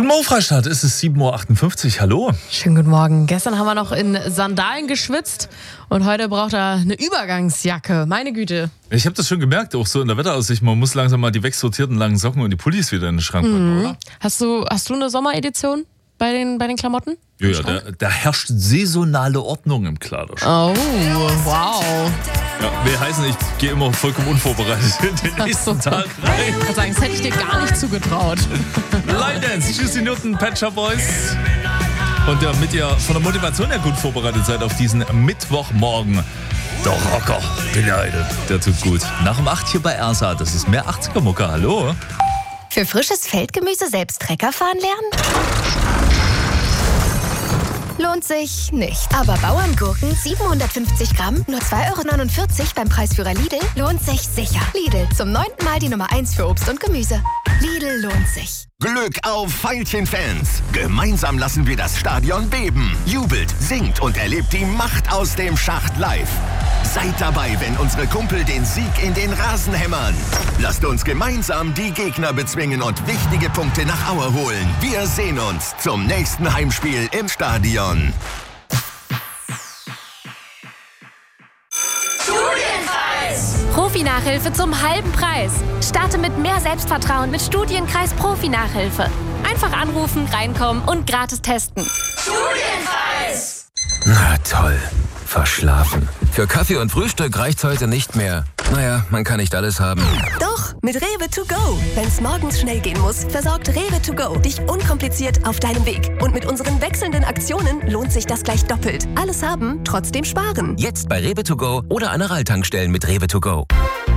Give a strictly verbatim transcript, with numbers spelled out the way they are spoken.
Morgen, Freistadt, es ist sieben Uhr achtundfünfzig. Hallo. Schönen guten Morgen. Gestern haben wir noch in Sandalen geschwitzt und heute braucht er eine Übergangsjacke. Meine Güte. Ich habe das schon gemerkt, auch so in der Wetteraussicht. Man muss langsam mal die wegsortierten langen Socken und die Pullis wieder in den Schrank packen, Mhm. oder? Hast du, hast du eine Sommeredition bei den, bei den Klamotten? Ja, ja, da, da herrscht saisonale Ordnung im Kleiderschrank. Oh, wow. Ja, will heißen, ich gehe immer vollkommen unvorbereitet in den nächsten Tag rein. Ich kann sagen, das hätte ich dir gar nicht zugetraut. Line Dance, Juicy Newton, Pet Shop Boys. Und damit ihr von der Motivation her gut vorbereitet seid auf diesen Mittwochmorgen. Der Rocker, Billy Idol, der tut gut. Nach um acht hier bei R S A, das ist mehr achtziger-Mucke, hallo. Für frisches Feldgemüse selbst Trecker fahren lernen? Lohnt sich nicht. Aber Bauerngurken siebenhundertfünfzig Gramm, nur zwei Euro neunundvierzig beim Preisführer Lidl, lohnt sich sicher. Lidl, zum neunten Mal die Nummer eins für Obst und Gemüse. Lidl lohnt sich. Glück auf Veilchen-Fans! Gemeinsam lassen wir das Stadion beben. Jubelt, singt und erlebt die Macht aus dem Schacht live. Seid dabei, wenn unsere Kumpel den Sieg in den Rasen hämmern. Lasst uns gemeinsam die Gegner bezwingen und wichtige Punkte nach Aue holen. Wir sehen uns zum nächsten Heimspiel im Stadion. Profi-Nachhilfe zum halben Preis. Starte mit mehr Selbstvertrauen mit Studienkreis Profi-Nachhilfe. Einfach anrufen, reinkommen und gratis testen. Studienpreis! Na toll. Verschlafen. Für Kaffee und Frühstück reicht's heute nicht mehr. Naja, man kann nicht alles haben. Doch, mit Rewe to go. Wenn's morgens schnell gehen muss, versorgt Rewe to go dich unkompliziert auf deinem Weg. Und mit unseren wechselnden Aktionen lohnt sich das gleich doppelt. Alles haben, trotzdem sparen. Jetzt bei Rewe to go oder an Aral-Tankstellen mit Rewe to go.